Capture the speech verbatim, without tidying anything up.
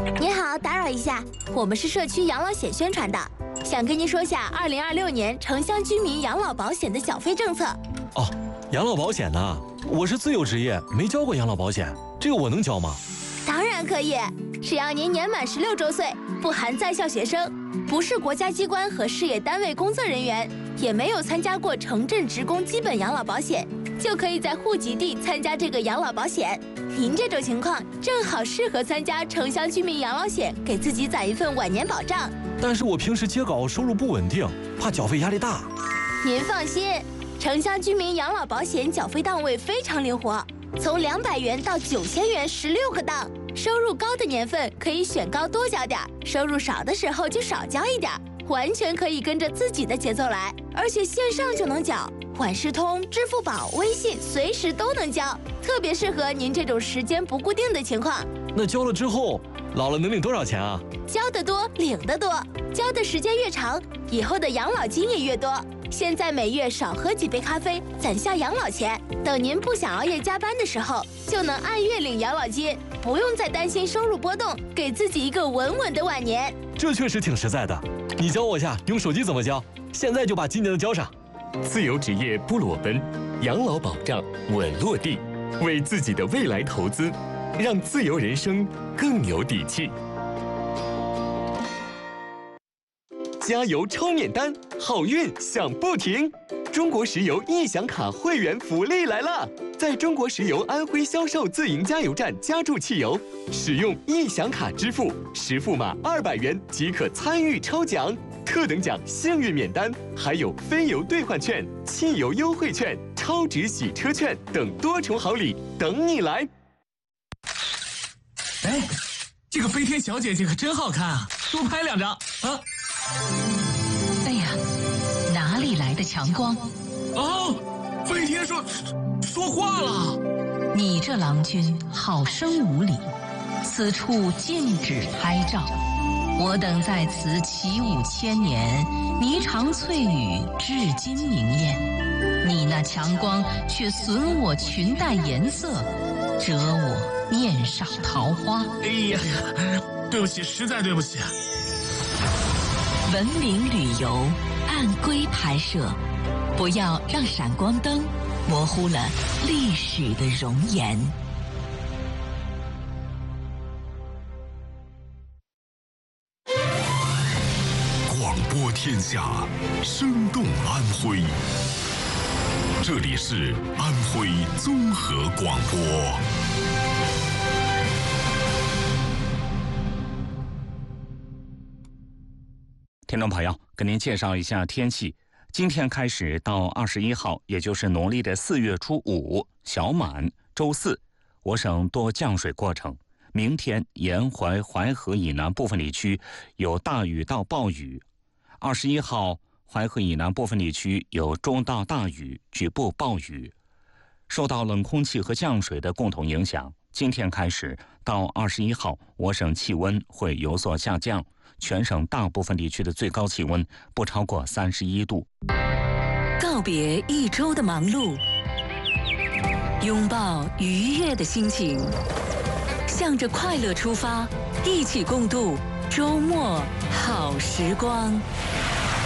你好，打扰一下，我们是社区养老险宣传的，想跟您说下二零二六年城乡居民养老保险的缴费政策。 哦，养老保险呢？我是自由职业，没交过养老保险，这个我能交吗？ 当然可以，只要您年满十六周岁，不含在校学生，不是国家机关和事业单位工作人员，也没有参加过城镇职工基本养老保险，就可以在户籍地参加这个养老保险。您这种情况正好适合参加城乡居民养老险，给自己攒一份晚年保障。 但是我平时接稿收入不稳定，怕缴费压力大。 您放心，城乡居民养老保险缴费档位非常灵活，从两百元到九千元十六个档，收入高的年份可以选高多交点，收入少的时候就少交一点，完全可以跟着自己的节奏来，而且线上就能缴，万事通、支付宝、微信随时都能交，特别适合您这种时间不固定的情况。 那交了之后，老了能领多少钱啊？ 交得多，领得多，交的时间越长，以后的养老金也越多。现在每月少喝几杯咖啡，攒下养老钱，等您不想熬夜加班的时候，就能按月领养老金，不用再担心收入波动，给自己一个稳稳的晚年。 这确实挺实在的，你教我下用手机怎么交，现在就把今年的交上。 自由职业不裸奔，养老保障稳落地，为自己的未来投资，让自由人生更有底气。加油抽免单，好运响不停！中国石油易享卡会员福利来了！在中国石油安徽销售自营加油站加注汽油，使用易享卡支付，实付码二百元即可参与抽奖，特等奖幸运免单，还有飞油兑换券、汽油优惠券、超值洗车券等多重好礼等你来！ 哎，这个飞天小姐姐可真好看啊！多拍两张啊！ 哎呀，哪里来的强光？ 哦，飞天说说话了。 你这郎君好生无礼，此处禁止拍照。我等在此起舞千年，霓裳翠羽至今明艳。你那强光却损我裙带颜色，折我面上桃花。 哎呀呀，对不起，实在对不起。 文明旅游，按规拍摄，不要让闪光灯模糊了历史的容颜。 广播天下，生动安徽。这里是安徽综合广播。 听众朋友，跟您介绍一下天气。今天开始到二十一号，也就是农历的四月初五小满周四，我省多降水过程。明天沿淮淮河以南部分地区有大雨到暴雨。二十一号，淮河以南部分地区有中到大雨，局部暴雨。受到冷空气和降水的共同影响，今天开始到二十一号，我省气温会有所下降。全省大部分地区的最高气温不超过三十一度。 告别一周的忙碌，拥抱愉悦的心情，向着快乐出发，一起共度周末好时光。